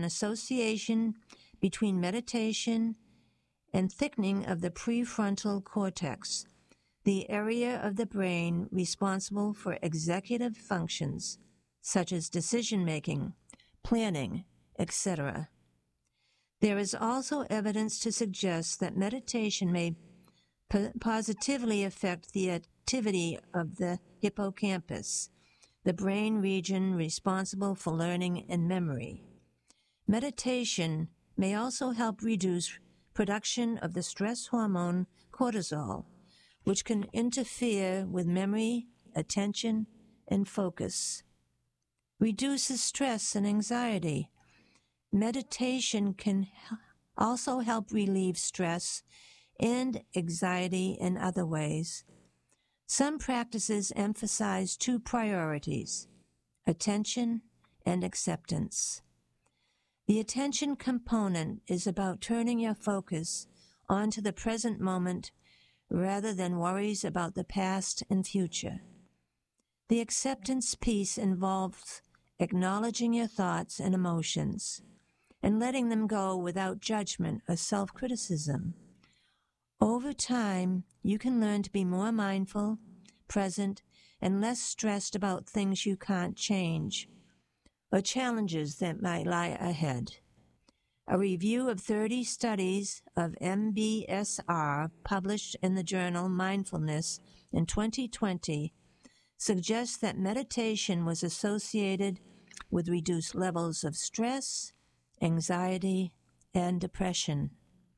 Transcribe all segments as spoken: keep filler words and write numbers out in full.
association between meditation and thickening of the prefrontal cortex, the area of the brain responsible for executive functions, such as decision-making, planning, et cetera. There is also evidence to suggest that meditation may po- positively affect the activity of the hippocampus, the brain region responsible for learning and memory. Meditation may also help reduce production of the stress hormone cortisol, which can interfere with memory, attention, and focus. Reduces stress and anxiety. Meditation can also help relieve stress and anxiety in other ways. Some practices emphasize two priorities, attention and acceptance. The attention component is about turning your focus onto the present moment rather than worries about the past and future. The acceptance piece involves acknowledging your thoughts and emotions and letting them go without judgment or self-criticism. Over time, you can learn to be more mindful, present, and less stressed about things you can't change or challenges that might lie ahead. A review of thirty studies of M B S R published in the journal Mindfulness in twenty twenty suggests that meditation was associated with reduced levels of stress, anxiety, and depression.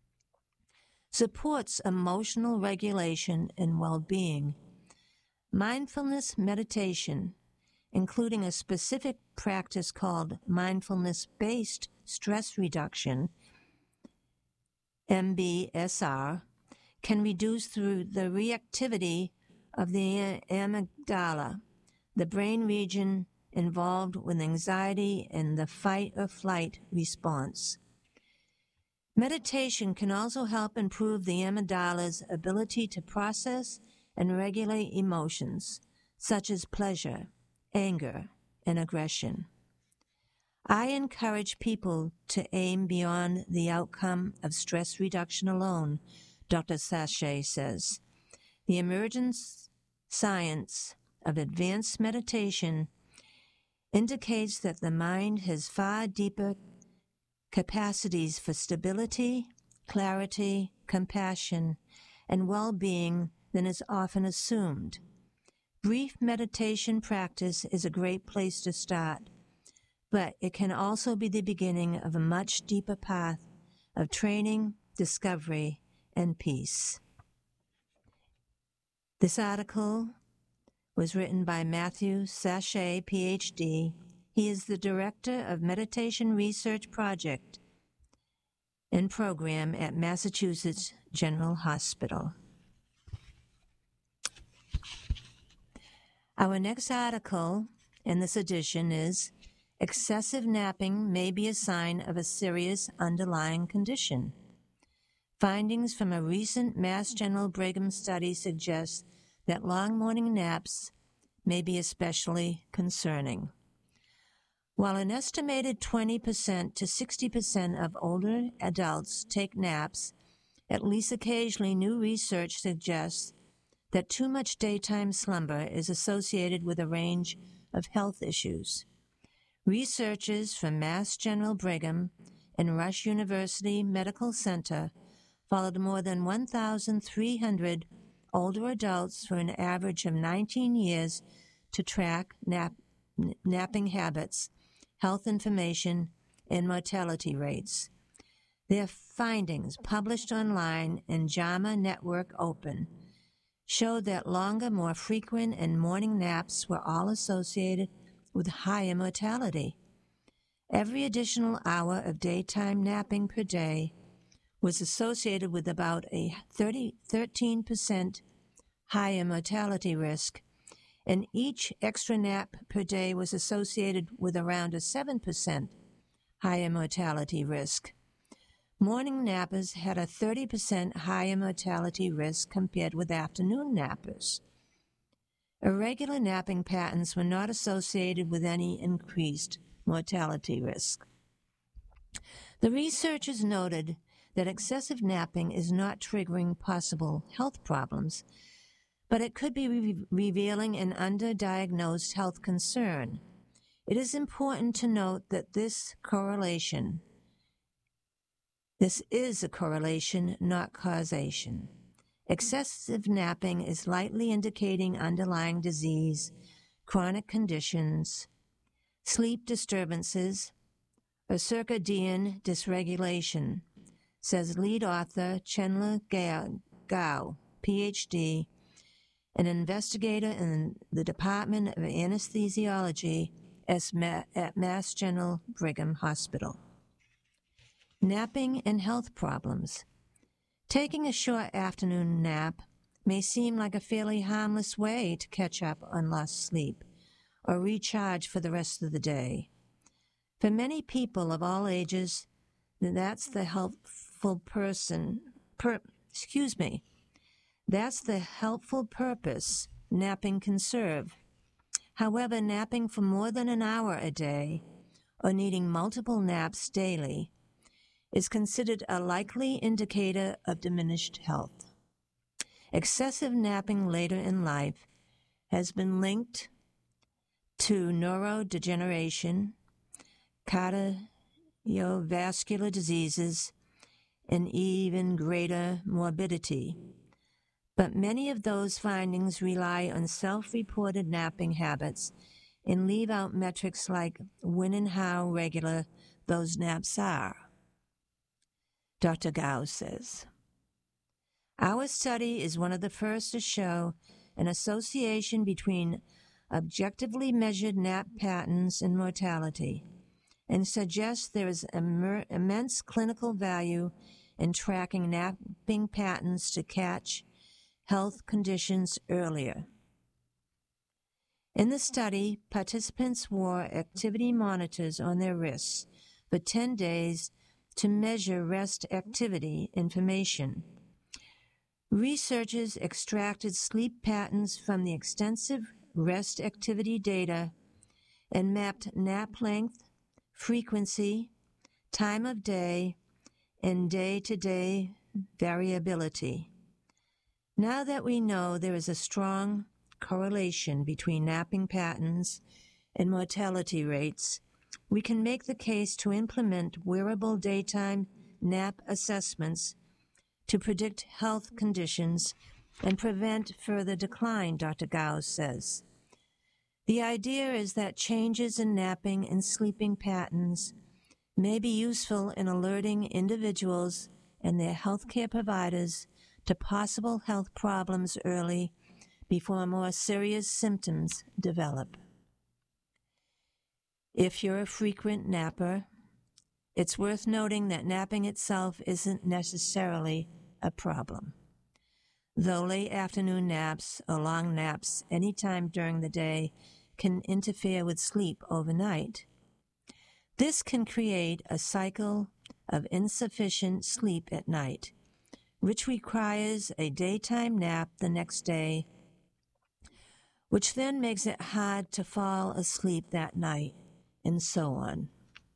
Supports emotional regulation and well-being. Mindfulness meditation, including a specific practice called mindfulness-based stress reduction, M B S R, can reduce through the reactivity of the amygdala, the brain region involved with anxiety and the fight or flight response. Meditation can also help improve the amygdala's ability to process and regulate emotions, such as pleasure, anger, and aggression. I encourage people to aim beyond the outcome of stress reduction alone, Doctor Sachet says. The emergent science of advanced meditation indicates that the mind has far deeper capacities for stability, clarity, compassion, and well-being than is often assumed. Brief meditation practice is a great place to start, but it can also be the beginning of a much deeper path of training, discovery, and peace. This article was written by Matthew Sachet, P H D. He is the Director of Meditation Research Project and Program at Massachusetts General Hospital. Our next article in this edition is Excessive Napping May Be a Sign of a Serious Underlying Condition. Findings from a recent Mass General Brigham study suggest that long morning naps may be especially concerning. While an estimated twenty percent to sixty percent of older adults take naps, at least occasionally new research suggests that too much daytime slumber is associated with a range of health issues. Researchers from Mass General Brigham and Rush University Medical Center followed more than one thousand three hundred older adults for an average of nineteen years to track nap, napping habits, health information, and mortality rates. Their findings, published online in JAMA Network Open, showed that longer, more frequent, and morning naps were all associated with higher mortality. Every additional hour of daytime napping per day was associated with about a thirteen percent higher mortality risk, and each extra nap per day was associated with around a seven percent higher mortality risk. Morning nappers had a thirty percent higher mortality risk compared with afternoon nappers. Irregular napping patterns were not associated with any increased mortality risk. The researchers noted that excessive napping is not triggering possible health problems, but it could be re- revealing an underdiagnosed health concern. It is important to note that this correlation, this is a correlation, not causation. Excessive napping is likely indicating underlying disease, chronic conditions, sleep disturbances, or circadian dysregulation, says lead author Chenla Gao, P H D, an investigator in the Department of Anesthesiology at Mass General Brigham Hospital. Napping and health problems. Taking a short afternoon nap may seem like a fairly harmless way to catch up on lost sleep or recharge for the rest of the day. For many people of all ages, that's the helpful person, per, excuse me, that's the helpful purpose napping can serve. However, napping for more than an hour a day or needing multiple naps daily is considered a likely indicator of diminished health. Excessive napping later in life has been linked to neurodegeneration, cardiovascular diseases, and even greater morbidity. But many of those findings rely on self-reported napping habits and leave out metrics like when and how regular those naps are. Doctor Gao says, our study is one of the first to show an association between objectively measured nap patterns and mortality, and suggests there is immer- immense clinical value in tracking napping patterns to catch health conditions earlier. In the study, participants wore activity monitors on their wrists for ten days to measure rest activity information. Researchers extracted sleep patterns from the extensive rest activity data and mapped nap length, frequency, time of day, and day-to-day variability. Now that we know there is a strong correlation between napping patterns and mortality rates, we can make the case to implement wearable daytime nap assessments to predict health conditions and prevent further decline, Doctor Gao says. The idea is that changes in napping and sleeping patterns may be useful in alerting individuals and their healthcare providers to possible health problems early before more serious symptoms develop. If you're a frequent napper, it's worth noting that napping itself isn't necessarily a problem. Though late afternoon naps or long naps any time during the day can interfere with sleep overnight, this can create a cycle of insufficient sleep at night, which requires a daytime nap the next day, which then makes it hard to fall asleep that night, and so on.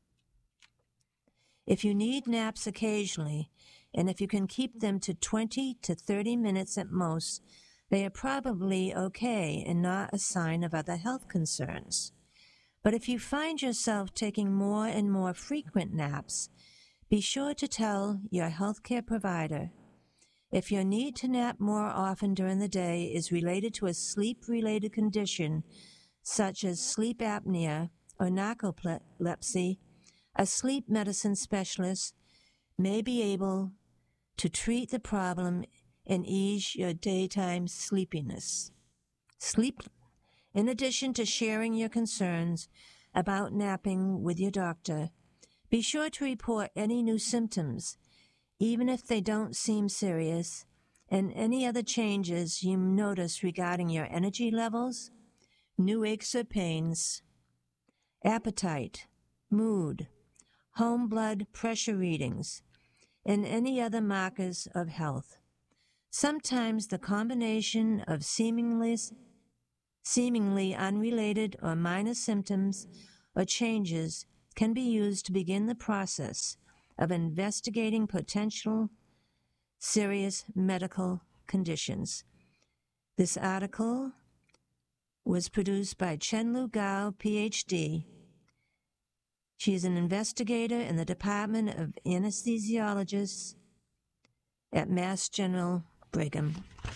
If you need naps occasionally, and if you can keep them to twenty to thirty minutes at most, they are probably okay and not a sign of other health concerns. But if you find yourself taking more and more frequent naps, be sure to tell your healthcare provider. If your need to nap more often during the day is related to a sleep-related condition, such as sleep apnea or narcolepsy, a sleep medicine specialist may be able to treat the problem and ease your daytime sleepiness. Sleep, in addition to sharing your concerns about napping with your doctor, be sure to report any new symptoms, even if they don't seem serious, and any other changes you notice regarding your energy levels, new aches or pains, appetite, mood, home blood pressure readings, and any other markers of health. Sometimes the combination of seemingly, seemingly unrelated or minor symptoms or changes can be used to begin the process of investigating potential serious medical conditions. This article was produced by Chen-Lu Gao, P H D. She is an investigator in the Department of Anesthesiologists at Mass General Brigham.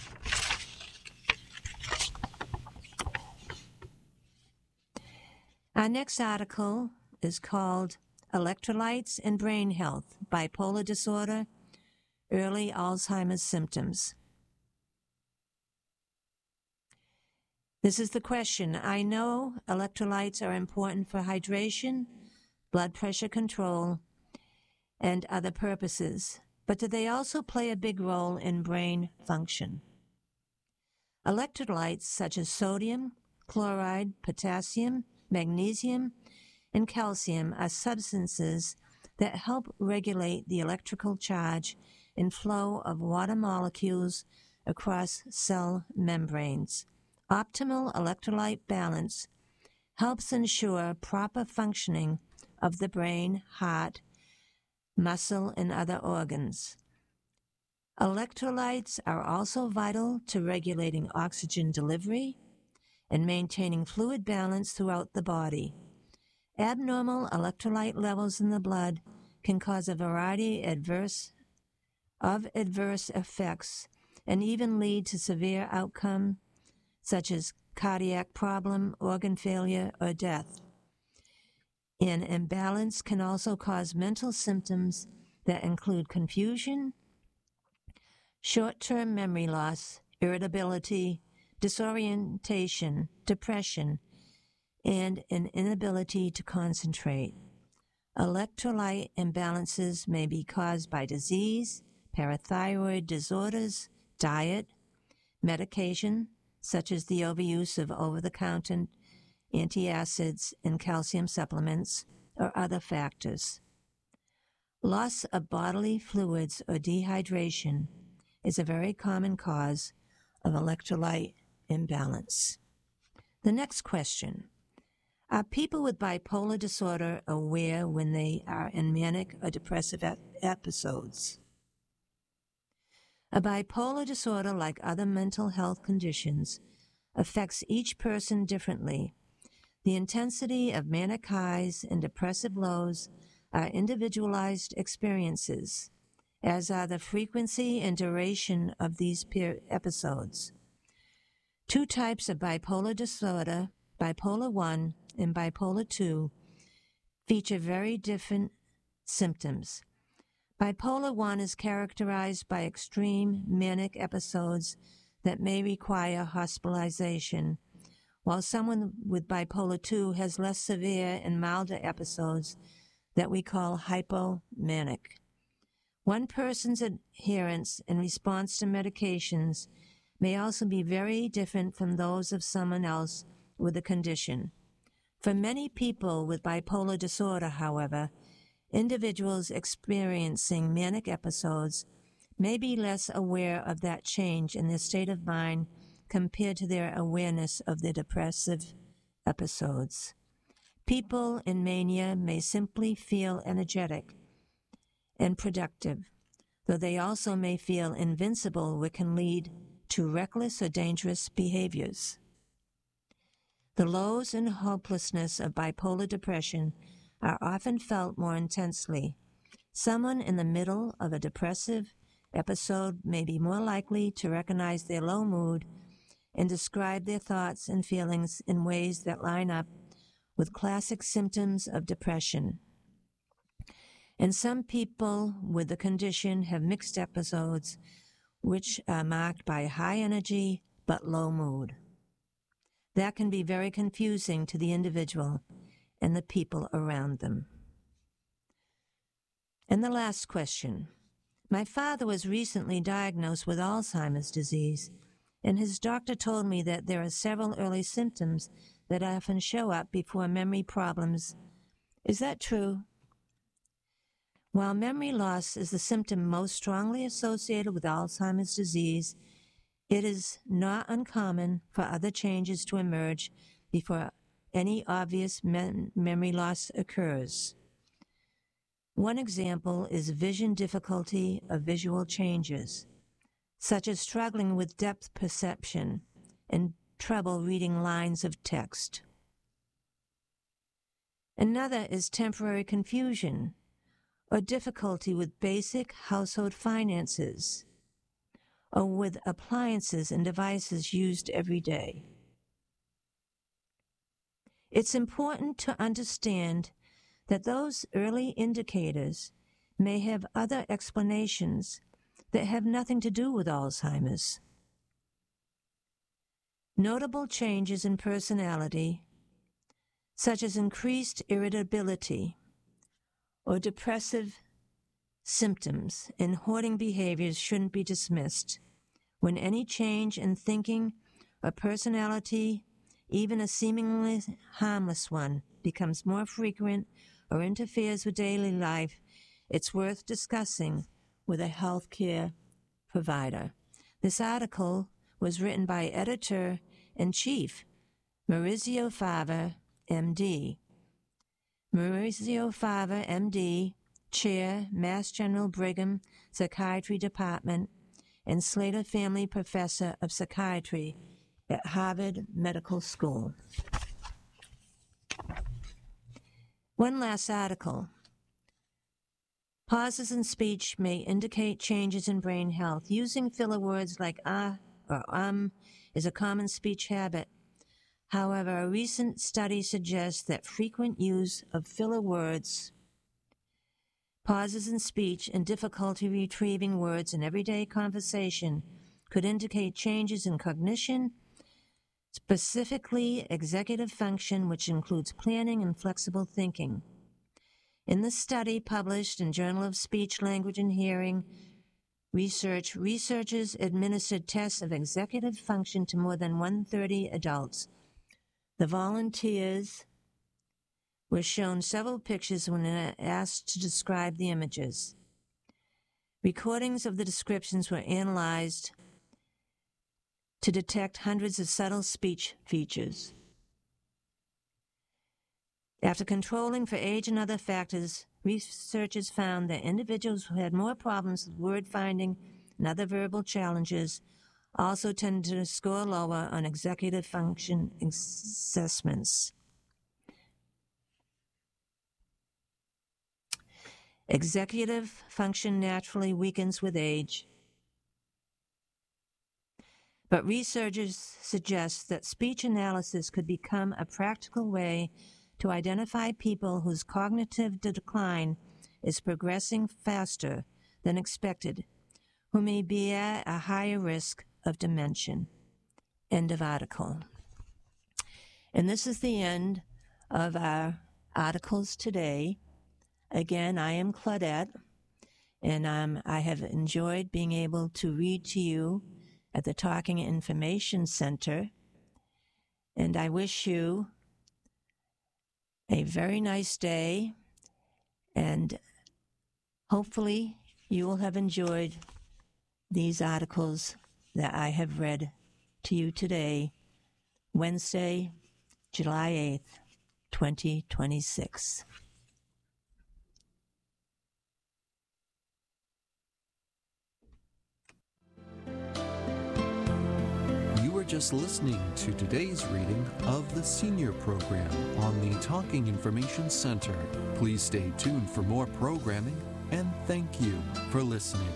Our next article is called Electrolytes and Brain Health, Bipolar Disorder, Early Alzheimer's Symptoms. This is the question. I know electrolytes are important for hydration, blood pressure control, and other purposes, but do they also play a big role in brain function? Electrolytes such as sodium, chloride, potassium, magnesium, and calcium are substances that help regulate the electrical charge and flow of water molecules across cell membranes. Optimal electrolyte balance helps ensure proper functioning of the brain, heart, muscle, and other organs. Electrolytes are also vital to regulating oxygen delivery and maintaining fluid balance throughout the body. Abnormal electrolyte levels in the blood can cause a variety adverse, of adverse effects and even lead to severe outcome such as cardiac problem, organ failure, or death. An imbalance can also cause mental symptoms that include confusion, short-term memory loss, irritability, disorientation, depression, and an inability to concentrate. Electrolyte imbalances may be caused by disease, parathyroid disorders, diet, medication, such as the overuse of over-the-counter antacids and calcium supplements, or other factors. Loss of bodily fluids or dehydration is a very common cause of electrolyte imbalance. The next question. Are people with bipolar disorder aware when they are in manic or depressive ep- episodes? A bipolar disorder, like other mental health conditions, affects each person differently. The intensity of manic highs and depressive lows are individualized experiences, as are the frequency and duration of these peer episodes. Two types of bipolar disorder, bipolar one and bipolar two, feature very different symptoms. Bipolar one is characterized by extreme manic episodes that may require hospitalization, while someone with bipolar two has less severe and milder episodes that we call hypomanic. One person's adherence and response to medications may also be very different from those of someone else with the condition. For many people with bipolar disorder, however, individuals experiencing manic episodes may be less aware of that change in their state of mind compared to their awareness of their depressive episodes. People in mania may simply feel energetic and productive, though they also may feel invincible, which can lead to reckless or dangerous behaviors. The lows and hopelessness of bipolar depression are often felt more intensely. Someone in the middle of a depressive episode may be more likely to recognize their low mood and describe their thoughts and feelings in ways that line up with classic symptoms of depression. And some people with the condition have mixed episodes, which are marked by high energy but low mood. That can be very confusing to the individual and the people around them. And the last question. My father was recently diagnosed with Alzheimer's disease, and his doctor told me that there are several early symptoms that often show up before memory problems. Is that true? While memory loss is the symptom most strongly associated with Alzheimer's disease, it is not uncommon for other changes to emerge before any obvious mem- memory loss occurs. One example is vision difficulty of visual changes, such as struggling with depth perception and trouble reading lines of text. Another is temporary confusion or difficulty with basic household finances or with appliances and devices used every day. It's important to understand that those early indicators may have other explanations that have nothing to do with Alzheimer's. Notable changes in personality, such as increased irritability or depressive symptoms and hoarding behaviors, shouldn't be dismissed. When any change in thinking or personality, even a seemingly harmless one, becomes more frequent or interferes with daily life, it's worth discussing with a healthcare provider. This article was written by Editor-in-Chief Maurizio Fava, M D. Maurizio Fava, M D, Chair, Mass General Brigham Psychiatry Department, and Slater Family Professor of Psychiatry at Harvard Medical School. One last article. Pauses in speech may indicate changes in brain health. Using filler words like ah or um is a common speech habit. However, a recent study suggests that frequent use of filler words, pauses in speech, and difficulty retrieving words in everyday conversation could indicate changes in cognition, specifically executive function, which includes planning and flexible thinking. In the study published in Journal of Speech, Language, and Hearing Research, researchers administered tests of executive function to more than one hundred thirty adults. The volunteers were shown several pictures when asked to describe the images. Recordings of the descriptions were analyzed to detect hundreds of subtle speech features. After controlling for age and other factors, researchers found that individuals who had more problems with word finding and other verbal challenges also tended to score lower on executive function assessments. Executive function naturally weakens with age, but researchers suggest that speech analysis could become a practical way to identify people whose cognitive decline is progressing faster than expected, who may be at a higher risk of dementia. End of article. And this is the end of our articles today. Again, I am Claudette, and um, I have enjoyed being able to read to you at the Talking Information Center, and I wish you a very nice day, and hopefully you will have enjoyed these articles that I have read to you today, Wednesday, July eighth, twenty twenty-six. You were just listening to today's reading of the Senior Program on the Talking Information Center. Please stay tuned for more programming, and thank you for listening.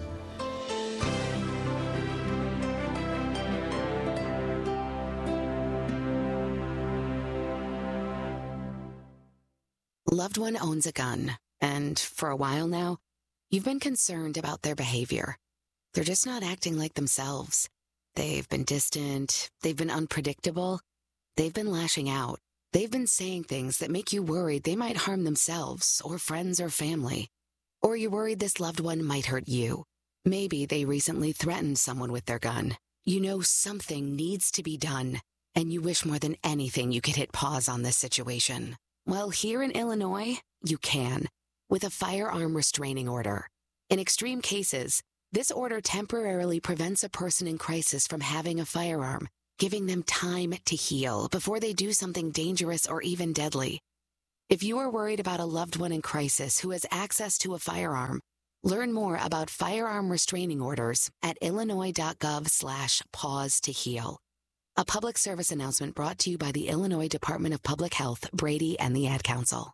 Loved one owns a gun, and for a while now, you've been concerned about their behavior. They're just not acting like themselves. They've been distant, they've been unpredictable, they've been lashing out. They've been saying things that make you worried they might harm themselves or friends or family. Or you're worried this loved one might hurt you. Maybe they recently threatened someone with their gun. You know something needs to be done, and you wish more than anything you could hit pause on this situation. Well, here in Illinois, you can, with a firearm restraining order. In extreme cases, this order temporarily prevents a person in crisis from having a firearm, giving them time to heal before they do something dangerous or even deadly. If you are worried about a loved one in crisis who has access to a firearm, learn more about firearm restraining orders at illinois.gov slash pause to heal. A public service announcement brought to you by the Illinois Department of Public Health, Brady, and the Ad Council.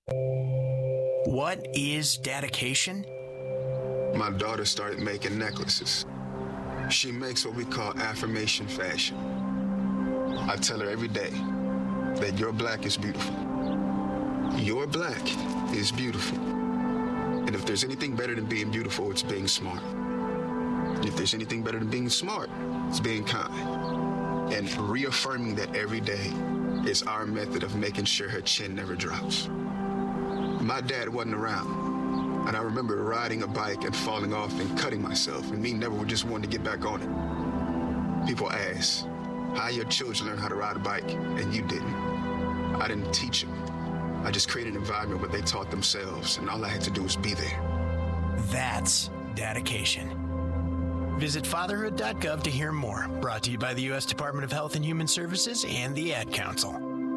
What is dedication? My daughter started making necklaces. She makes what we call affirmation fashion. I tell her every day that your black is beautiful. Your black is beautiful. And if there's anything better than being beautiful, it's being smart. And if there's anything better than being smart, it's being kind. And reaffirming that every day is our method of making sure her chin never drops. My dad wasn't around, and I remember riding a bike and falling off and cutting myself, and me never just wanted to get back on it. People ask, how your children learn how to ride a bike, and you didn't. I didn't teach them. I just created an environment where they taught themselves, and all I had to do was be there. That's dedication. Visit fatherhood dot gov to hear more. Brought to you by the U S Department of Health and Human Services and the Ad Council.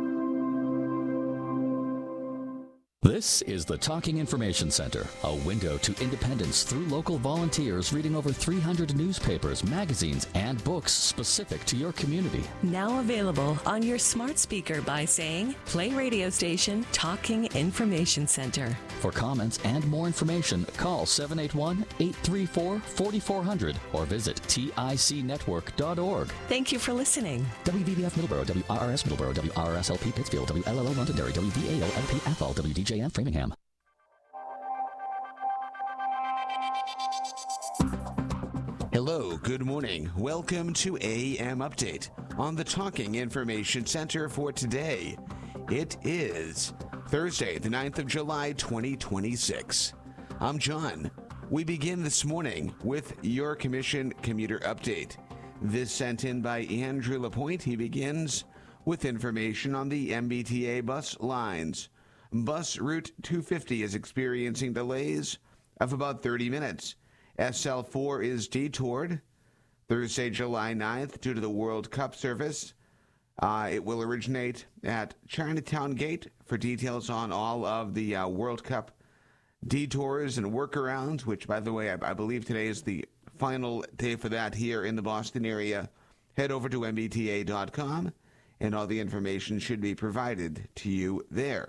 This is the Talking Information Center, a window to independence through local volunteers reading over three hundred newspapers, magazines, and books specific to your community. Now available on your smart speaker by saying, play radio station Talking Information Center. For comments and more information, call seven eight one, eight three four, four four zero zero or visit tic network dot org. Thank you for listening. W V B F Middleborough, W R R S Middleborough, W R R S L P Pittsfield, W L L O Londonderry, W V A L L P Athol, W D J M Framingham. Hello, good morning. Welcome to A M Update on the Talking Information Center for today. It is Thursday, the ninth of July, twenty twenty-six. I'm John. We begin this morning with your Commission Commuter Update. This sent in by Andrew Lapointe. He begins with information on the M B T A bus lines. Bus Route two fifty is experiencing delays of about thirty minutes. S L four is detoured Thursday, July ninth, due to the World Cup service. Uh, it will originate at Chinatown Gate. For details on all of the uh, World Cup detours and workarounds, which, by the way, I, I believe today is the final day for that here in the Boston area, head over to M B T A dot com, and all the information should be provided to you there.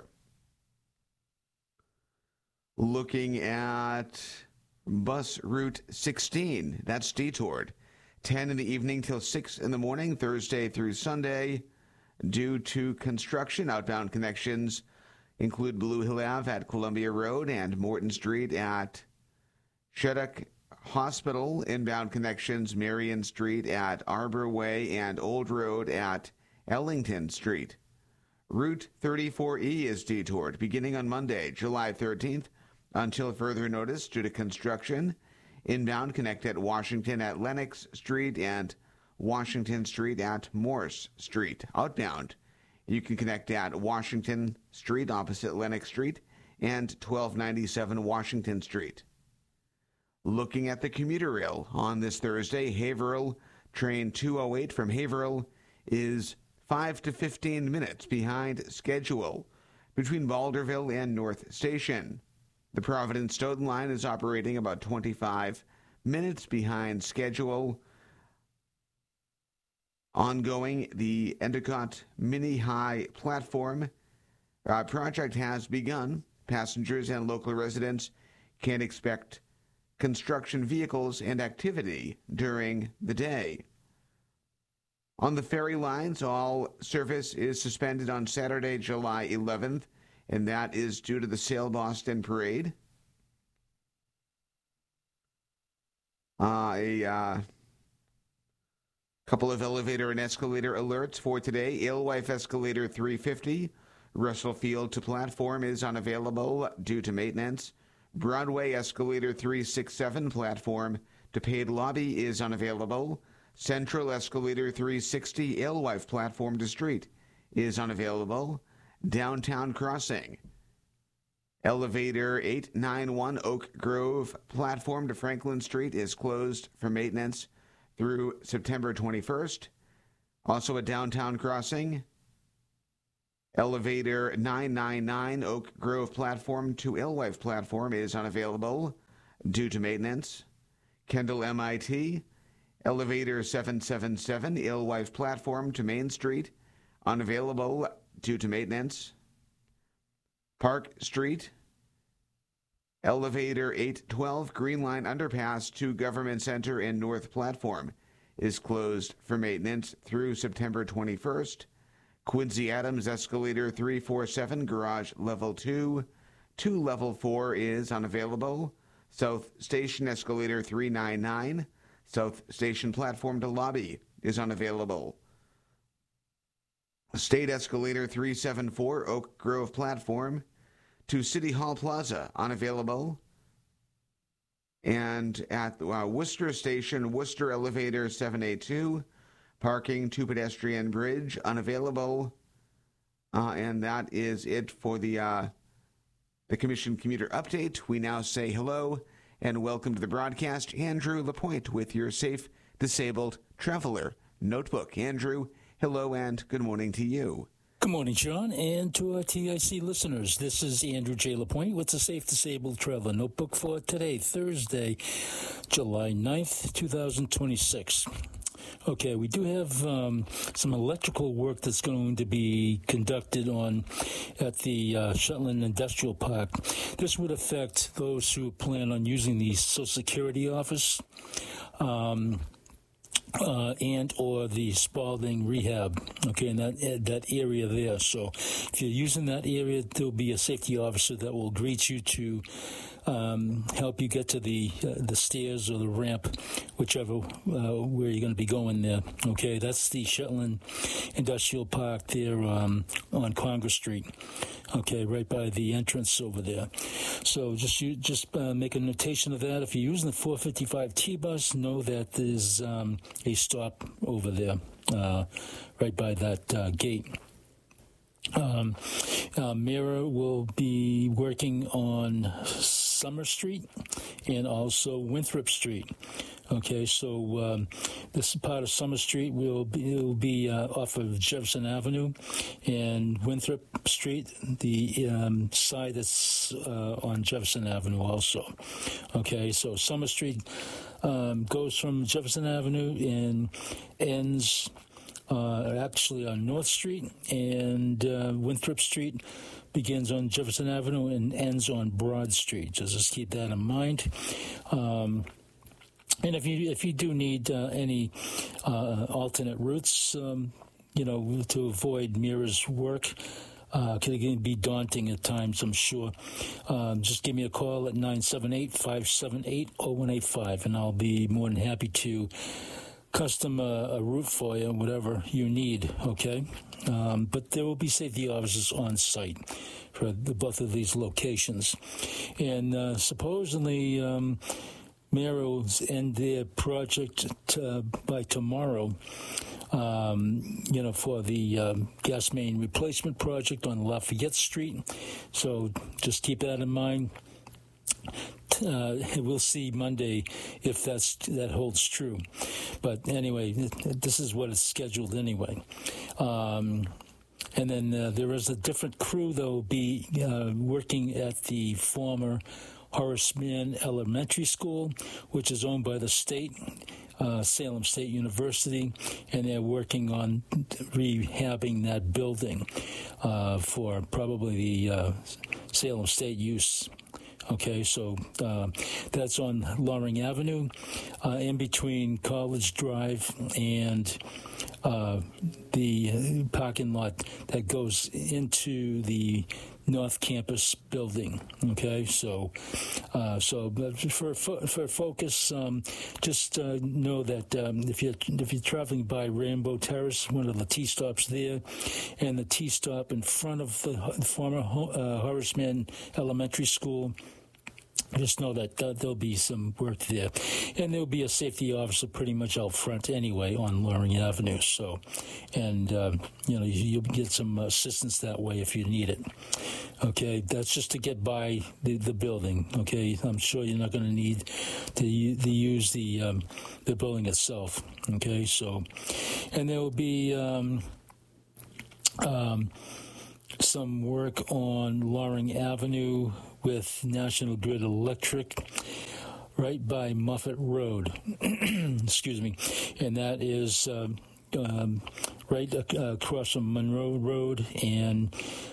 Looking at Bus Route sixteen, that's detoured. ten in the evening till six in the morning, Thursday through Sunday, due to construction. Outbound connections include Blue Hill Avenue at Columbia Road and Morton Street at Shattuck Hospital. Inbound connections, Marion Street at Arbor Way and Old Road at Ellington Street. Route thirty-four E is detoured beginning on Monday, July thirteenth, until further notice due to construction. Inbound connect at Washington at Lenox Street and Washington Street at Morse Street. Outbound, you can connect at Washington Street opposite Lenox Street and twelve ninety-seven Washington Street. Looking at the commuter rail on this Thursday, Haverhill train two oh eight from Haverhill is five to fifteen minutes behind schedule between Balderville and North Station. The Providence Stoughton line is operating about twenty-five minutes behind schedule. Ongoing, the Endicott Mini High platform uh, project has begun. Passengers and local residents can expect construction vehicles and activity during the day. On the ferry lines, all service is suspended on Saturday, July eleventh, and that is due to the Sail Boston Parade. Uh, a uh, couple of elevator and escalator alerts for today. Alewife Escalator three fifty, Russell Field to platform is unavailable due to maintenance. Broadway Escalator three sixty-seven, platform to paid lobby is unavailable. Central Escalator three sixty, Alewife platform to street is unavailable. Downtown Crossing, Elevator eight ninety-one, Oak Grove platform to Franklin Street is closed for maintenance through September twenty-first. Also at Downtown Crossing, Elevator nine nine nine Oak Grove platform to Alewife platform is unavailable due to maintenance. Kendall M I T, Elevator seven seven seven Alewife platform to Main Street, unavailable due to maintenance. Park Street, Elevator eight twelve Green Line Underpass to Government Center and North Platform is closed for maintenance through September twenty-first. Quincy Adams Escalator three forty-seven Garage Level two to Level four is unavailable. South Station Escalator three ninety-nine, South Station Platform to Lobby is unavailable. State Escalator three seventy-four Oak Grove Platform to City Hall Plaza, unavailable. And at uh, Worcester Station, Worcester Elevator seven eighty-two, parking to Pedestrian Bridge, unavailable. Uh, and that is it for the uh, the Commission Commuter Update. We now say hello and welcome to the broadcast, Andrew Lapointe with your Safe Disabled Traveler Notebook. Andrew, hello and good morning to you. Good morning, Sean, and to our T I C listeners. This is Andrew J. Lapointe with the Safe Disabled Traveler Notebook for today, Thursday, July ninth, twenty twenty-six. Okay, we do have um, some electrical work that's going to be conducted on at the uh, Shetland Industrial Park. This would affect those who plan on using the Social Security office um, uh, and or the Spalding Rehab, okay, in that, that area there. So if you're using that area, there'll be a safety officer that will greet you to Um, help you get to the uh, the stairs or the ramp, whichever uh, where you're going to be going there. Okay, that's the Shetland Industrial Park there um, on Congress Street. Okay, right by the entrance over there. So just you just uh, make a notation of that. If you're using the four fifty-five T-bus, know that there's um, a stop over there, uh, right by that uh, gate. Um, uh, Mira will be working on Summer Street and also Winthrop Street. Okay, so um, this part of Summer Street will be, will be uh, off of Jefferson Avenue, and Winthrop Street, the um, side that's uh, on Jefferson Avenue also. Okay, so Summer Street um, goes from Jefferson Avenue and ends Uh, actually on North Street, and uh, Winthrop Street begins on Jefferson Avenue and ends on Broad Street. Just, just keep that in mind. Um, and if you if you do need uh, any uh, alternate routes, um, you know, to avoid Mira's work, Uh, can be daunting at times, I'm sure. Um, just give me a call at nine seven eight, five seven eight, zero one eight five, and I'll be more than happy to custom uh, a route for you, whatever you need, okay? Um, but there will be safety officers on site for the, both of these locations. And uh, supposedly, um, Mira will end their project t- uh, by tomorrow, um, you know, for the um, gas main replacement project on Lafayette Street. So just keep that in mind. Uh, we'll see Monday if that's that holds true. But anyway, this is what is scheduled anyway. Um, and then uh, there is a different crew that will be uh, working at the former Horace Mann Elementary School, which is owned by the state, uh, Salem State University, and they're working on rehabbing that building uh, for probably the uh, Salem State use. Okay, so uh, that's on Loring Avenue, uh, in between College Drive and uh, the parking lot that goes into the North Campus building. Okay, so uh, so but for for focus, um, just uh, know that um, if you're if you're traveling by Rainbow Terrace, one of the T stops there, and the T stop in front of the former uh, Horace Mann Elementary School, just know that uh, there'll be some work there. And there'll be a safety officer pretty much out front anyway on Loring Avenue. So, and, uh, you know, you'll get some assistance that way if you need it. Okay, that's just to get by the, the building. Okay, I'm sure you're not going to need to, to use the, um, the building itself. Okay, so, and there will be... Um, um, some work on Loring Avenue with National Grid Electric, right by Muffet Road. Excuse me. And that is uh, um, right uh, across from Monroe Road and,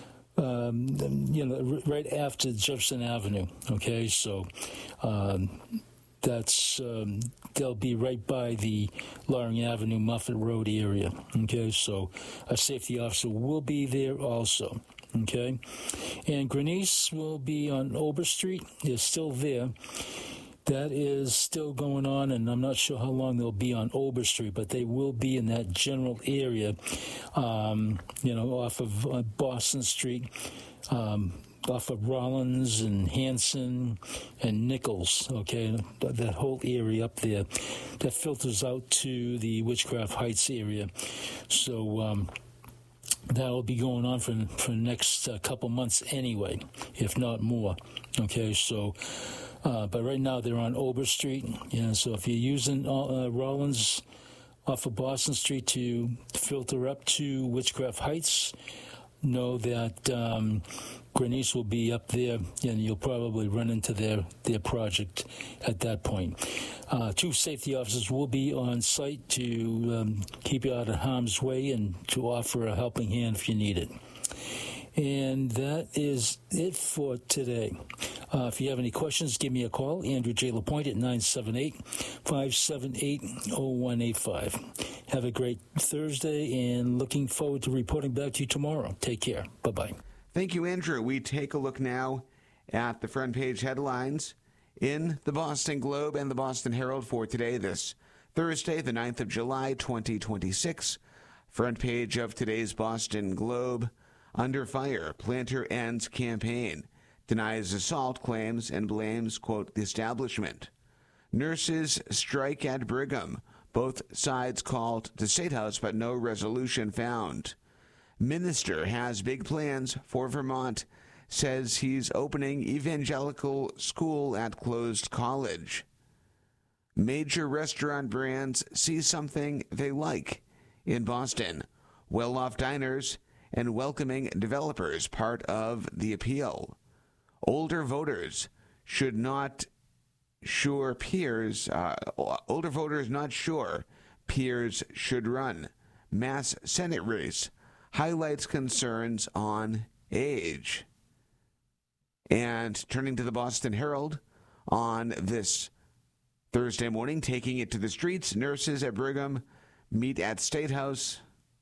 um, you know, right after Jefferson Avenue. Okay, so um, that's, um, they'll be right by the Loring Avenue, Muffet Road area. Okay, so a safety officer will be there also. Okay, and Grenice will be on Ober Street. Is still there. That is still going on, and I'm not sure how long they'll be on Ober Street, but they will be in that general area, um, you know, off of uh, Boston Street, um, off of Rollins and Hanson and Nichols, okay, that whole area up there that filters out to the Witchcraft Heights area. So, um, that will be going on for, for the next uh, couple months anyway, if not more. Okay, so, uh, but right now they're on Ober Street. And so if you're using uh, Rollins off of Boston Street to filter up to Witchcraft Heights, know that um, Grenice will be up there, and you'll probably run into their, their project at that point. Uh, two safety officers will be on site to um, keep you out of harm's way and to offer a helping hand if you need it. And that is it for today. Uh, if you have any questions, give me a call. Andrew J. LaPointe at nine seven eight, five seven eight, zero one eight five. Have a great Thursday, and looking forward to reporting back to you tomorrow. Take care. Bye-bye. Thank you, Andrew. We take a look now at the front page headlines in the Boston Globe and the Boston Herald for today, this Thursday, the ninth of July, twenty twenty-six. Front page of today's Boston Globe. Under fire, planter ends campaign. Denies assault claims and blames, quote, the establishment. Nurses strike at Brigham. Both sides called to State House, but no resolution found. Minister has big plans for Vermont. Says he's opening evangelical school at closed college. Major restaurant brands see something they like in Boston. Well-off diners and welcoming developers part of the appeal. Older voters should not sure peers, uh, older voters not sure peers should run. Mass Senate race highlights concerns on age. And turning to the Boston Herald on this Thursday morning, taking it to the streets, nurses at Brigham meet at State House.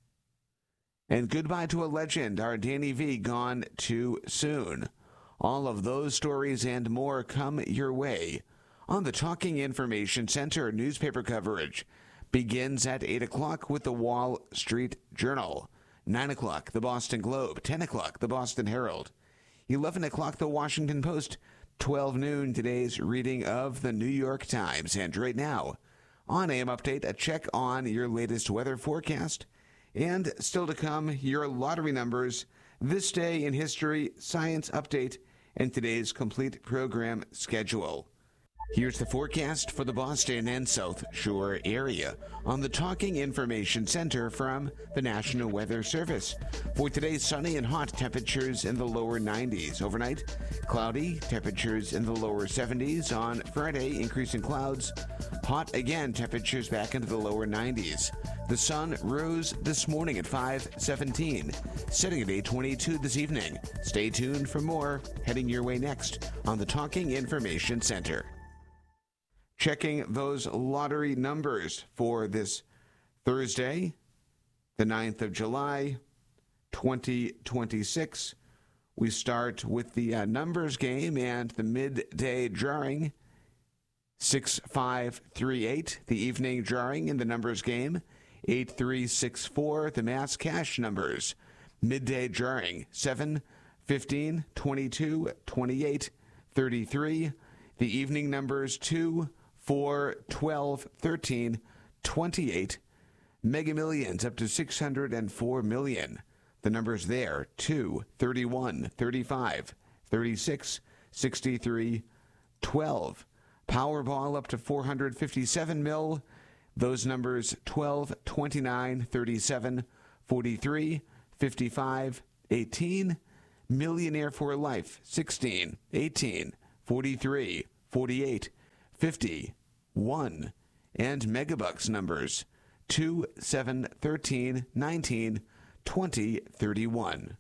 And goodbye to a legend, our Danny V gone too soon. All of those stories and more come your way on the Talking Information Center. Newspaper coverage begins at eight o'clock with the Wall Street Journal, nine o'clock the Boston Globe, ten o'clock the Boston Herald, eleven o'clock the Washington Post, twelve noon today's reading of the New York Times. And right now, on A M Update, a check on your latest weather forecast. And still to come, your lottery numbers, this day in history, science update, and today's complete program schedule. Here's the forecast for the Boston and South Shore area on the Talking Information Center from the National Weather Service. For today, sunny and hot, temperatures in the lower nineties. Overnight, cloudy, temperatures in the lower seventies. On Friday, increasing clouds. Hot again, temperatures back into the lower nineties. The sun rose this morning at five seventeen, setting at eight twenty-two this evening. Stay tuned for more heading your way next on the Talking Information Center. Checking those lottery numbers for this Thursday, the ninth of July, twenty twenty-six. We start with the uh, numbers game and the midday drawing, six five three eight. The evening drawing in the numbers game, eight three six four. The mass cash numbers, midday drawing, seven, fifteen, twenty-two, twenty-eight, thirty-three. The evening numbers, two, four, twelve, thirteen, twenty-eight. Mega Millions up to six hundred four million. The numbers there, two, thirty-one, thirty-five, thirty-six, sixty-three, twelve. Powerball up to four hundred fifty-seven mil. Those numbers, twelve, twenty-nine, thirty-seven, forty-three, fifty-five, eighteen. Millionaire for Life, sixteen, eighteen, forty-three, forty-eight, fifty, one. And Megabucks numbers, two, seven, thirteen, nineteen, twenty, thirty-one.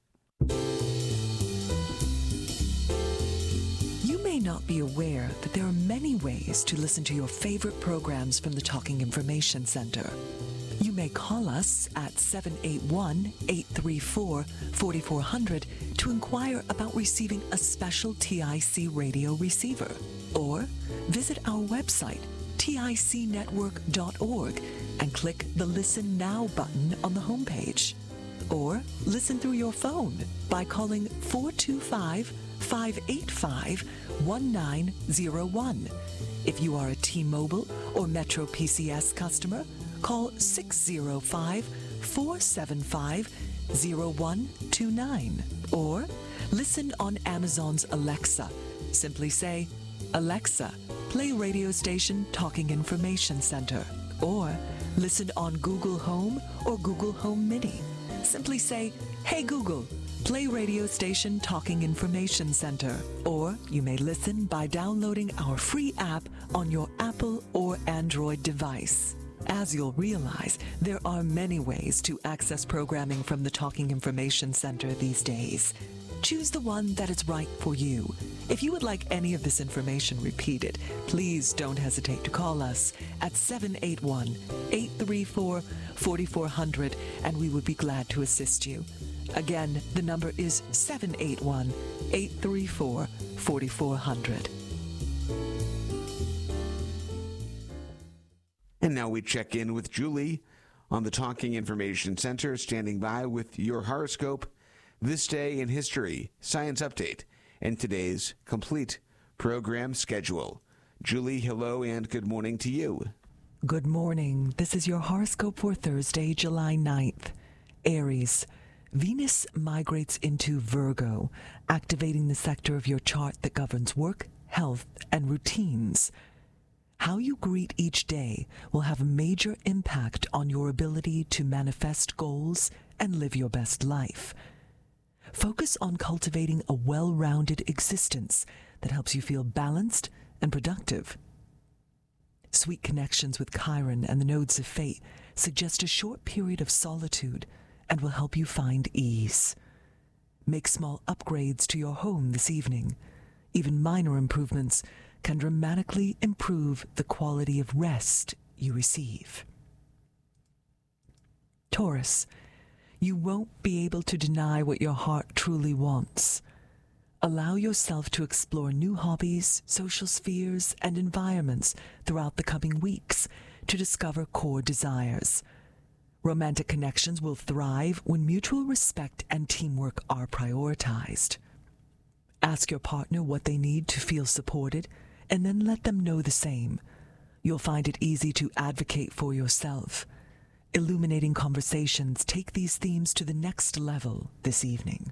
You may not be aware that there are many ways to listen to your favorite programs from the Talking Information Center. You may call us at seven eight one, eight three four, four four zero zero to inquire about receiving a special T I C radio receiver. Or visit our website, tic network dot org, and click the Listen Now button on the homepage. Or listen through your phone by calling four two five, five eight five, one nine zero one. If you are a T-Mobile or Metro P C S customer, call six zero five, four seven five, zero one two nine. Or listen on Amazon's Alexa. Simply say, Alexa, play radio station Talking Information Center. Or listen on Google Home or Google Home Mini. Simply say, Hey Google, play radio station Talking Information Center. Or you may listen by downloading our free app on your Apple or Android device. As you'll realize, there are many ways to access programming from the Talking Information Center these days. Choose the one that is right for you. If you would like any of this information repeated, please don't hesitate to call us at seven eight one, eight three four, four four zero zero, and we would be glad to assist you. Again, the number is seven eight one, eight three four, four four zero zero. And now we check in with Julie on the Talking Information Center, standing by with your horoscope, this day in history, science update, and today's complete program schedule. Julie, hello and good morning to you. Good morning. This is your horoscope for Thursday, July ninth. Aries, Venus migrates into Virgo, activating the sector of your chart that governs work, health, and routines. How you greet each day will have a major impact on your ability to manifest goals and live your best life. Focus on cultivating a well-rounded existence that helps you feel balanced and productive. Sweet connections with Chiron and the nodes of fate suggest a short period of solitude and will help you find ease. Make small upgrades to your home this evening. Even minor improvements can dramatically improve the quality of rest you receive. Taurus, you won't be able to deny what your heart truly wants. Allow yourself to explore new hobbies, social spheres, and environments throughout the coming weeks to discover core desires. Romantic connections will thrive when mutual respect and teamwork are prioritized. Ask your partner what they need to feel supported, and then let them know the same. You'll find it easy to advocate for yourself. Illuminating conversations take these themes to the next level this evening.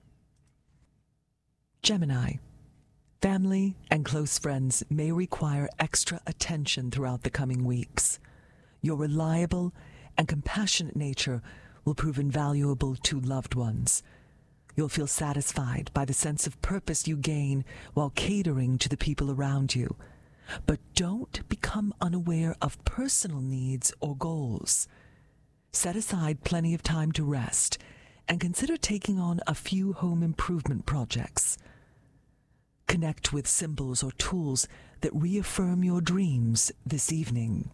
Gemini, family and close friends may require extra attention throughout the coming weeks. Your reliable and compassionate nature will prove invaluable to loved ones. You'll feel satisfied by the sense of purpose you gain while catering to the people around you. But don't become unaware of personal needs or goals. Set aside plenty of time to rest and consider taking on a few home improvement projects. Connect with symbols or tools that reaffirm your dreams this evening.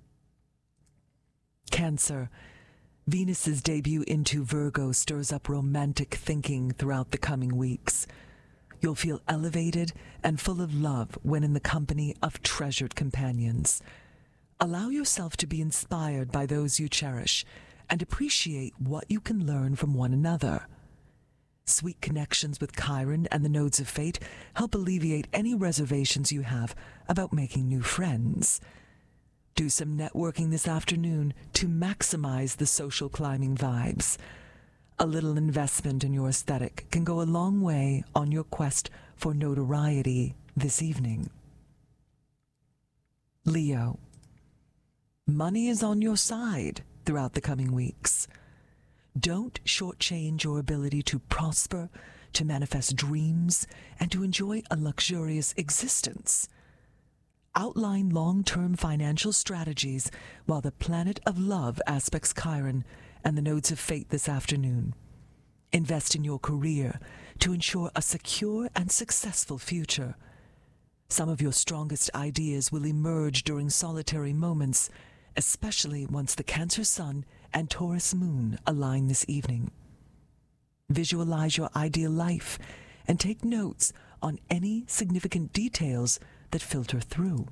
Cancer, Venus's debut into Virgo stirs up romantic thinking throughout the coming weeks. You'll feel elevated and full of love when in the company of treasured companions. Allow yourself to be inspired by those you cherish and appreciate what you can learn from one another. Sweet connections with Chiron and the nodes of fate help alleviate any reservations you have about making new friends. Do some networking this afternoon to maximize the social climbing vibes. A little investment in your aesthetic can go a long way on your quest for notoriety this evening. Leo, money is on your side throughout the coming weeks. Don't shortchange your ability to prosper, to manifest dreams, and to enjoy a luxurious existence. Outline long-term financial strategies while the planet of love aspects Chiron and the nodes of fate this afternoon. Invest in your career to ensure a secure and successful future. Some of your strongest ideas will emerge during solitary moments, especially once the Cancer Sun and Taurus Moon align this evening. Visualize your ideal life and take notes on any significant details that filter through.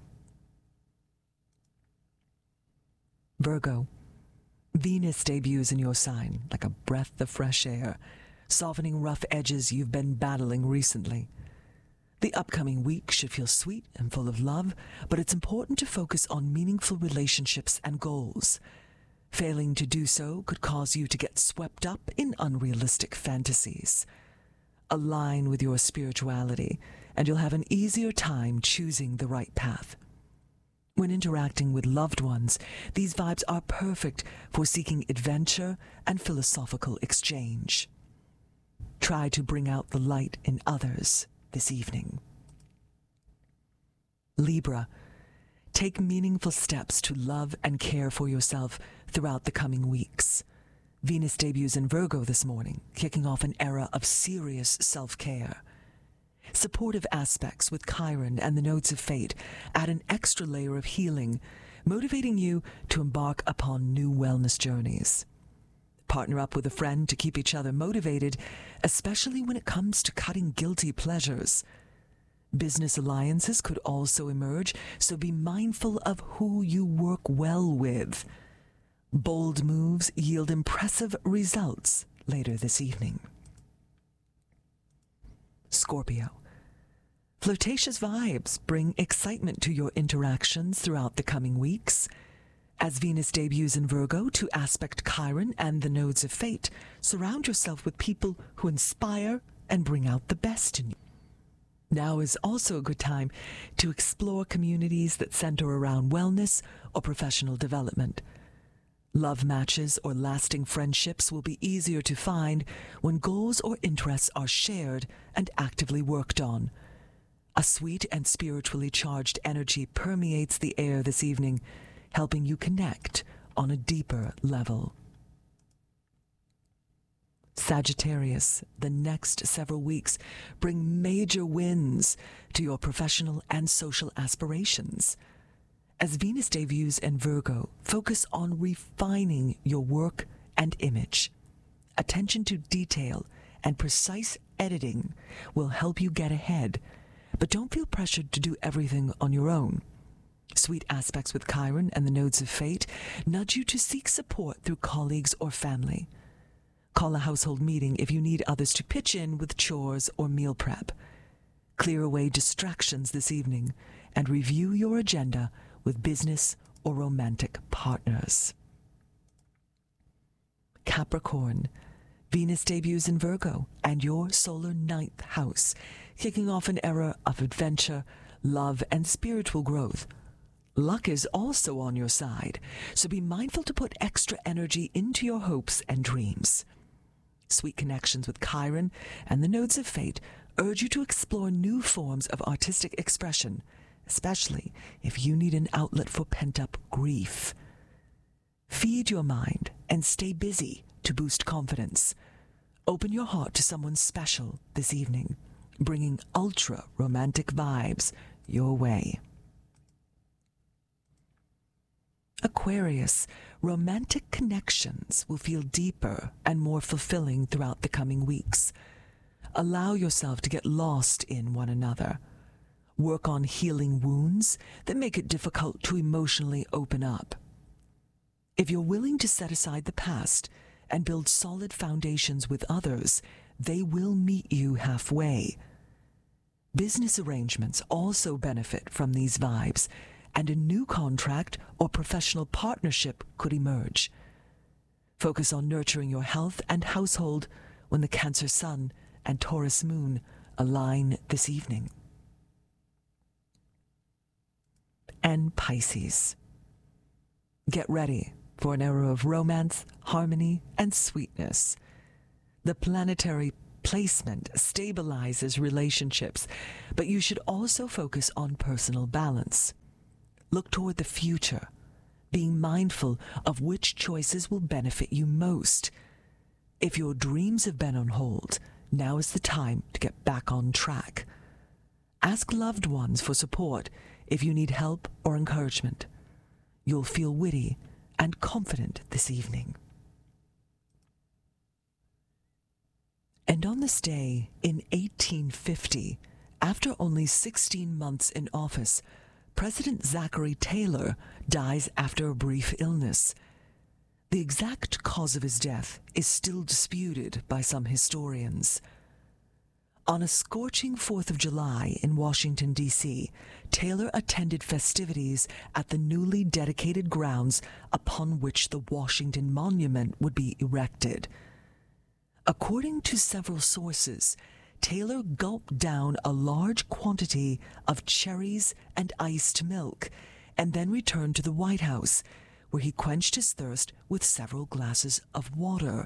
Virgo, Venus debuts in your sign like a breath of fresh air, softening rough edges you've been battling recently. The upcoming week should feel sweet and full of love, but it's important to focus on meaningful relationships and goals. Failing to do so could cause you to get swept up in unrealistic fantasies. Align with your spirituality, and you'll have an easier time choosing the right path. When interacting with loved ones, these vibes are perfect for seeking adventure and philosophical exchange. Try to bring out the light in others this evening. Libra, take meaningful steps to love and care for yourself throughout the coming weeks. Venus debuts in Virgo this morning, kicking off an era of serious self-care. Supportive aspects with Chiron and the nodes of fate add an extra layer of healing, motivating you to embark upon new wellness journeys. Partner up with a friend to keep each other motivated, especially when it comes to cutting guilty pleasures. Business alliances could also emerge, so be mindful of who you work well with. Bold moves yield impressive results later this evening. Scorpio, flirtatious vibes bring excitement to your interactions throughout the coming weeks. As Venus debuts in Virgo to aspect Chiron and the nodes of fate, surround yourself with people who inspire and bring out the best in you. Now is also a good time to explore communities that center around wellness or professional development. Love matches or lasting friendships will be easier to find when goals or interests are shared and actively worked on. A sweet and spiritually charged energy permeates the air this evening, helping you connect on a deeper level. Sagittarius, the next several weeks bring major wins to your professional and social aspirations. As Venus debuts in Virgo, focus on refining your work and image. Attention to detail and precise editing will help you get ahead, but don't feel pressured to do everything on your own. Sweet aspects with Chiron and the nodes of fate nudge you to seek support through colleagues or family. Call a household meeting if you need others to pitch in with chores or meal prep. Clear away distractions this evening and review your agenda with business or romantic partners. Capricorn, Venus debuts in Virgo and your solar ninth house, kicking off an era of adventure, love, and spiritual growth. Luck is also on your side, so be mindful to put extra energy into your hopes and dreams. Sweet connections with Chiron and the nodes of fate urge you to explore new forms of artistic expression, especially if you need an outlet for pent-up grief. Feed your mind and stay busy to boost confidence. Open your heart to someone special this evening, bringing ultra-romantic vibes your way. Aquarius, romantic connections will feel deeper and more fulfilling throughout the coming weeks. Allow yourself to get lost in one another. Work on healing wounds that make it difficult to emotionally open up. If you're willing to set aside the past and build solid foundations with others, they will meet you halfway. Business arrangements also benefit from these vibes, and a new contract or professional partnership could emerge. Focus on nurturing your health and household when the Cancer Sun and Taurus Moon align this evening. And Pisces. Get ready for an era of romance, harmony, and sweetness. The planetary placement stabilizes relationships, but you should also focus on personal balance. Look toward the future, being mindful of which choices will benefit you most. If your dreams have been on hold, now is the time to get back on track. Ask loved ones for support if you need help or encouragement. You'll feel witty and confident this evening. And on this day in eighteen fifty, after only sixteen months in office, President Zachary Taylor dies after a brief illness. The exact cause of his death is still disputed by some historians. On a scorching fourth of July in Washington, D C, Taylor attended festivities at the newly dedicated grounds upon which the Washington Monument would be erected. According to several sources, Taylor gulped down a large quantity of cherries and iced milk and then returned to the White House, where he quenched his thirst with several glasses of water.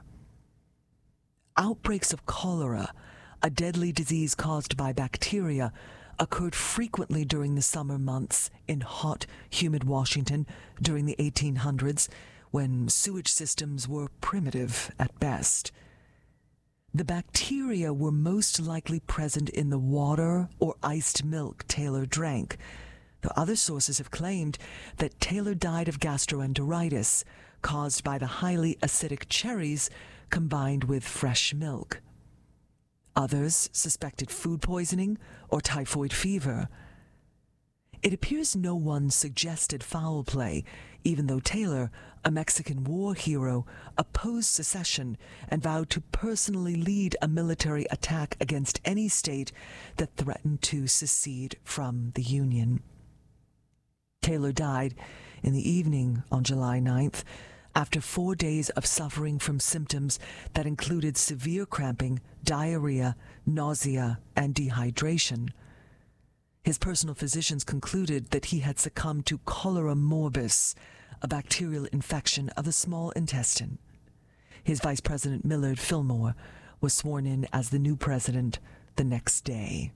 Outbreaks of cholera, a deadly disease caused by bacteria, occurred frequently during the summer months in hot, humid Washington during the eighteen hundreds, when sewage systems were primitive at best. The bacteria were most likely present in the water or iced milk Taylor drank, though other sources have claimed that Taylor died of gastroenteritis caused by the highly acidic cherries combined with fresh milk. Others suspected food poisoning or typhoid fever. It appears no one suggested foul play, even though Taylor, a Mexican war hero, opposed secession and vowed to personally lead a military attack against any state that threatened to secede from the Union. Taylor died in the evening on July ninth after four days of suffering from symptoms that included severe cramping, diarrhea, nausea, and dehydration. His personal physicians concluded that he had succumbed to cholera morbus, a bacterial infection of the small intestine. His Vice President Millard Fillmore was sworn in as the new president the next day.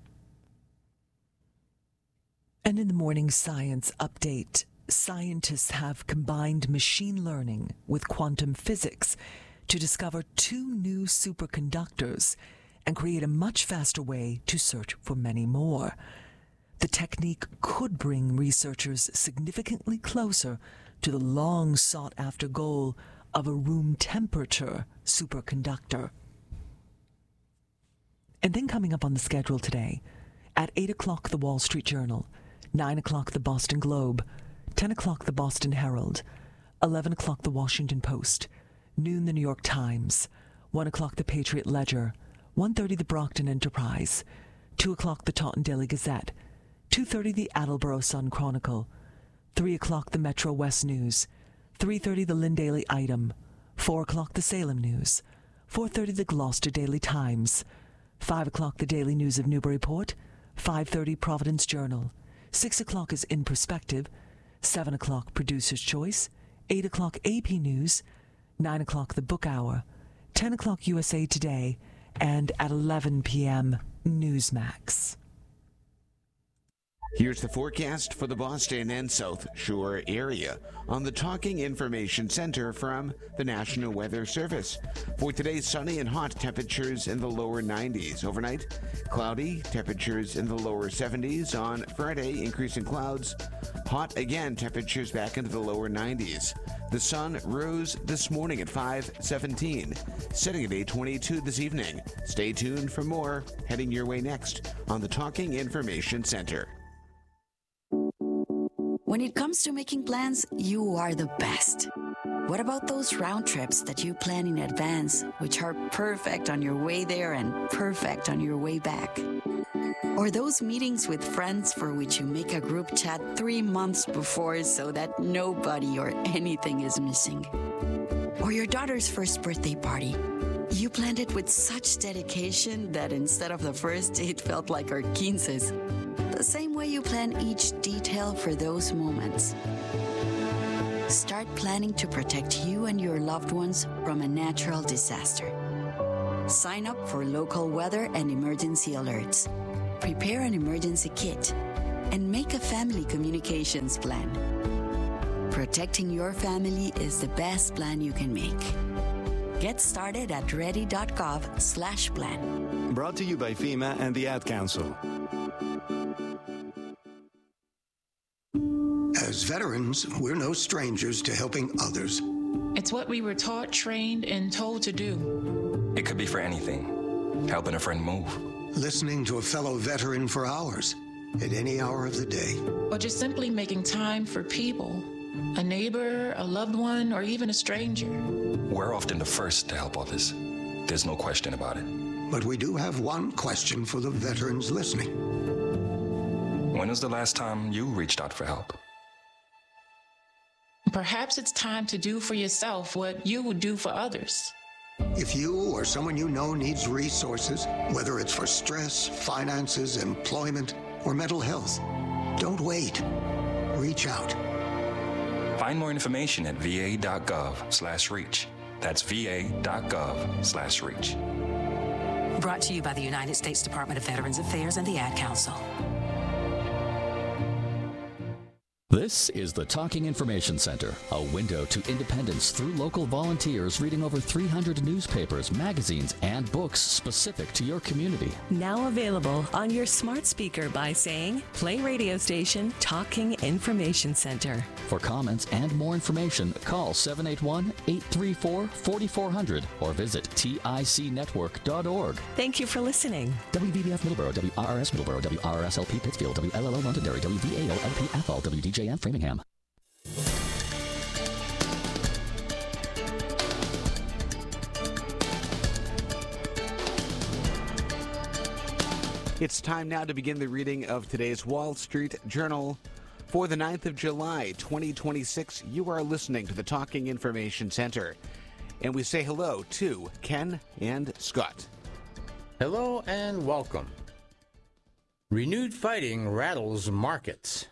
And in the morning science update, scientists have combined machine learning with quantum physics to discover two new superconductors and create a much faster way to search for many more. The technique could bring researchers significantly closer to the long-sought-after goal of a room-temperature superconductor. And then coming up on the schedule today, at eight o'clock the Wall Street Journal, nine o'clock the Boston Globe, ten o'clock the Boston Herald, eleven o'clock the Washington Post, noon the New York Times, one o'clock the Patriot Ledger, one thirty the Brockton Enterprise, two o'clock the Taunton Daily Gazette, two thirty the Attleboro Sun Chronicle, three o'clock the Metro West News, three thirty the Lynn Daily Item, four o'clock the Salem News, four thirty the Gloucester Daily Times, five o'clock the Daily News of Newburyport, five thirty Providence Journal, six o'clock is In Perspective, seven o'clock Producer's Choice, eight o'clock A P News, nine o'clock The Book Hour, ten o'clock U S A Today, and at eleven p.m. Newsmax. Here's the forecast for the Boston and South Shore area on the Talking Information Center from the National Weather Service. For today, sunny and hot, temperatures in the lower nineties. Overnight, cloudy, temperatures in the lower seventies. On Friday, increasing clouds, hot again, temperatures back into the lower nineties. The sun rose this morning at five seventeen, setting at eight twenty-two this evening. Stay tuned for more, heading your way next on the Talking Information Center. When it comes to making plans, you are the best. What about those round trips that you plan in advance, which are perfect on your way there and perfect on your way back? Or those meetings with friends for which you make a group chat three months before so that nobody or anything is missing? Or your daughter's first birthday party. You planned it with such dedication that instead of the first, it felt like our quinces. The same way you plan each detail for those moments. Start planning to protect you and your loved ones from a natural disaster. Sign up for local weather and emergency alerts. Prepare an emergency kit and make a family communications plan. Protecting your family is the best plan you can make. Get started at ready.gov slash plan. Brought to you by FEMA and the Ad Council. As veterans, we're no strangers to helping others. It's what we were taught, trained, and told to do. It could be for anything. Helping a friend move. Listening to a fellow veteran for hours, at any hour of the day. Or just simply making time for people. A neighbor, a loved one, or even a stranger. We're often the first to help others. There's no question about it. But we do have one question for the veterans listening. When was the last time you reached out for help? Perhaps it's time to do for yourself what you would do for others. If you or someone you know needs resources, whether it's for stress, finances, employment, or mental health, don't wait. Reach out. Find more information at va.gov slash reach. That's va.gov slash reach. Brought to you by the United States Department of Veterans Affairs and the Ad Council. This is the Talking Information Center, a window to independence through local volunteers reading over three hundred newspapers, magazines, and books specific to your community. Now available on your smart speaker by saying, play radio station Talking Information Center. For comments and more information, call seven eight one, eight three four, four four zero zero or visit tic network dot org. Thank you for listening. W V B F Middleborough, W R R S Middleborough, W R R S L P Pittsfield, W L L O Londonderry, W V A O L P F L, W D J M Framingham. It's time now to begin the reading of today's Wall Street Journal. For the ninth of July, twenty twenty-six, you are listening to the Talking Information Center. And we say hello to Ken and Scott. Hello and welcome. Renewed fighting rattles markets.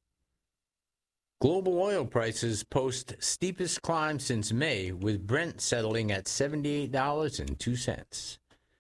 Global oil prices post steepest climb since May, with Brent settling at seventy-eight dollars and two cents.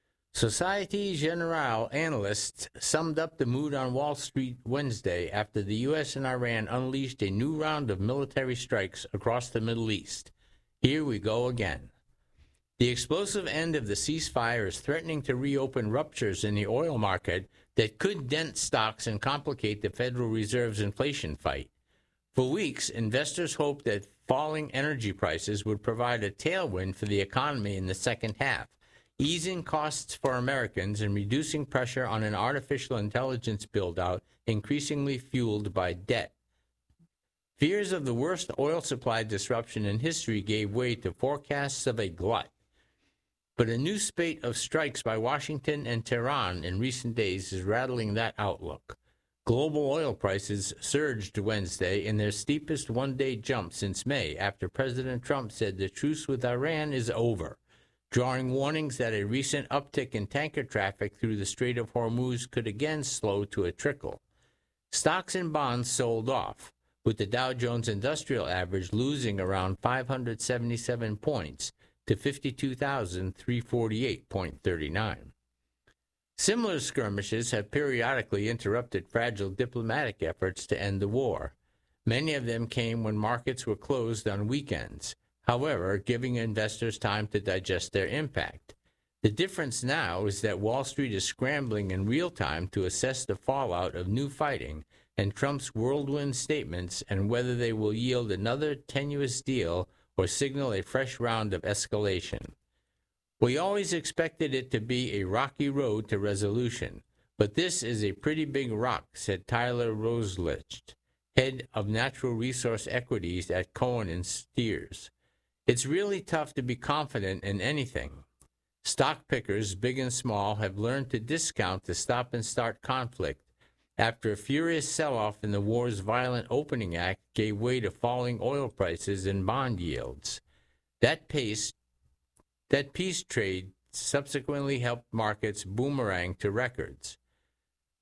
Societe Generale analysts summed up the mood on Wall Street Wednesday after the U S and Iran unleashed a new round of military strikes across the Middle East. Here we go again. The explosive end of the ceasefire is threatening to reopen ruptures in the oil market that could dent stocks and complicate the Federal Reserve's inflation fight. For weeks, investors hoped that falling energy prices would provide a tailwind for the economy in the second half, easing costs for Americans and reducing pressure on an artificial intelligence build-out increasingly fueled by debt. Fears of the worst oil supply disruption in history gave way to forecasts of a glut. But a new spate of strikes by Washington and Tehran in recent days is rattling that outlook. Global oil prices surged Wednesday in their steepest one-day jump since May after President Trump said the truce with Iran is over, drawing warnings that a recent uptick in tanker traffic through the Strait of Hormuz could again slow to a trickle. Stocks and bonds sold off, with the Dow Jones Industrial Average losing around five hundred seventy-seven points to fifty-two thousand three hundred forty-eight point three nine. Similar skirmishes have periodically interrupted fragile diplomatic efforts to end the war. Many of them came when markets were closed on weekends, however, giving investors time to digest their impact. The difference now is that Wall Street is scrambling in real time to assess the fallout of new fighting and Trump's whirlwind statements and whether they will yield another tenuous deal or signal a fresh round of escalation. We always expected it to be a rocky road to resolution, but this is a pretty big rock, said Tyler Roslich, head of natural resource equities at Cohen and Steers. It's really tough to be confident in anything. Stock pickers, big and small, have learned to discount the stop-and-start conflict after a furious sell-off in the war's violent opening act gave way to falling oil prices and bond yields. That pace That peace trade subsequently helped markets boomerang to records.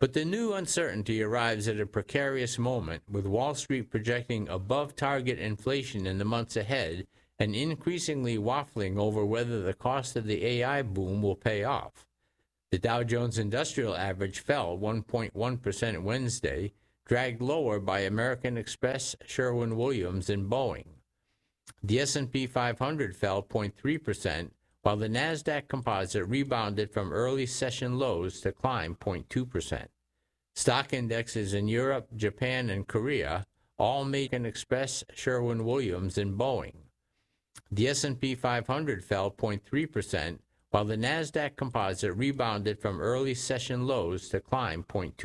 But the new uncertainty arrives at a precarious moment, with Wall Street projecting above-target inflation in the months ahead and increasingly waffling over whether the cost of the A I boom will pay off. The Dow Jones Industrial Average fell one point one percent Wednesday, dragged lower by American Express, Sherwin-Williams, and Boeing. The S and P five hundred fell zero point three percent, while the NASDAQ Composite rebounded from early session lows to climb zero point two percent. Stock indexes in Europe, Japan, and Korea all made American Express, Sherwin-Williams, and Boeing. The S and P five hundred fell zero point three percent, while the NASDAQ Composite rebounded from early session lows to climb zero point two percent.